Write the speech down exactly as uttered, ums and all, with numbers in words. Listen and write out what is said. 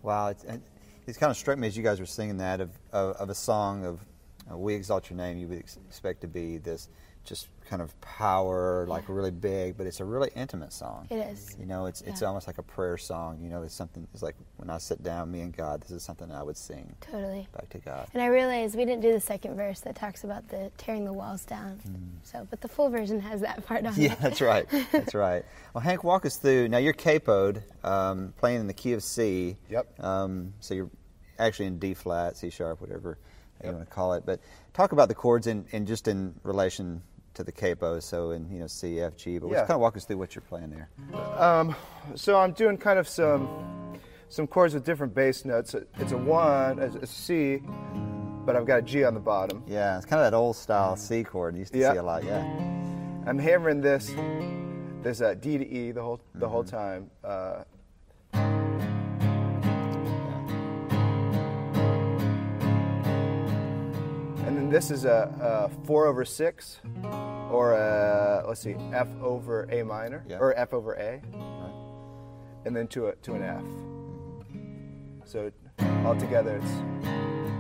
Wow, it's, it's kind of struck me as you guys were singing that of, of, of a song of uh, We Exalt Your Name. You would ex- expect to be this just kind of power, like Yeah. really big, but it's a really intimate song. It is. You know, it's it's Yeah. almost like a prayer song. You know, it's something. It's like when I sit down, me and God. This is something I would sing Totally. back to God. And I realized we didn't do the second verse that talks about the tearing the walls down. So, but the full version has that part on Yeah, it. that's right. That's right. Well, Hank, walk us through. Now you're capoed, um, playing in the key of C. Yep. Um, so you're actually in D flat, C sharp, whatever you Yep. want to call it. But talk about the chords in, in just in relation to the capo. So in you know C, F, G. But Yeah. just kind of walk us through what you're playing there. Um, so I'm doing kind of some some chords with different bass notes. It's a one, a a C, but I've got a G on the bottom. Yeah, it's kind of that old style C chord. You used to Yeah. see a lot. Yeah. I'm hammering this this uh, D to E the whole the whole time. Uh, and then this is a, a four over six, or a, let's see, F over A minor, Yeah. or F over A, Right. and then to a to an F. So altogether it's